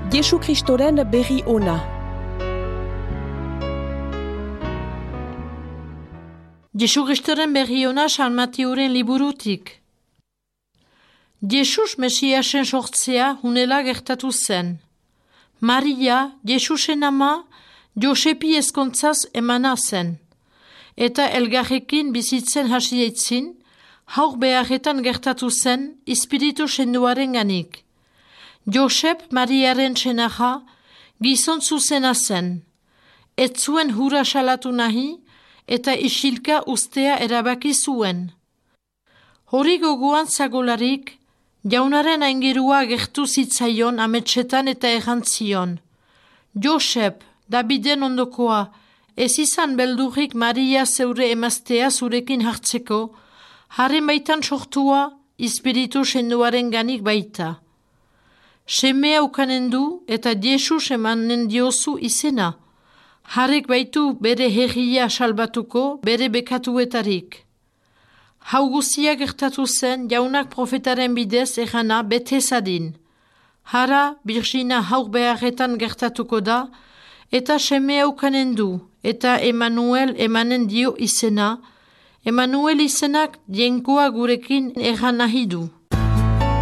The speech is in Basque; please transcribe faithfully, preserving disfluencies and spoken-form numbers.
Jesu Kristoren berri ona. Jesu Kristoren berri ona San Mateuren liburutik. Jesus Mesiasen sortzea hunela gertatu zen. Maria, Jesusen ama, Josepi ezkontzaz emana zen. Eta elgarrekin bizitzen hasi eitzin, haur beharretan gertatu zen, Espiritu senduaren ganik. Josep Mariaren senaja, gizon zuzena zen. Ez zuen hura salatu nahi, eta isilka ustea erabaki zuen. Hori gogoan zagolarik, jaunaren aingerua gertu zitzaion ametsetan eta errantzion. Josep, Daviden ondokoa, ez izan beldurrik Maria zeure emaztea zurekin hartzeko, haren baitan sortua, Espiritu senduaren ganik baita. Semea ukanen du eta Jesus emanen diozu izena. Harek baitu bere herria salbatuko, bere bekatuetarik. Hau guztia gertatu zen jaunak profetaren bidez erana bete zadin. Hara Birgina haur beharretan gertatuko da, eta semea ukanen du, eta Emanuel emanen dio izena. Emanuel izenak jenkoa gurekin erran nahi du.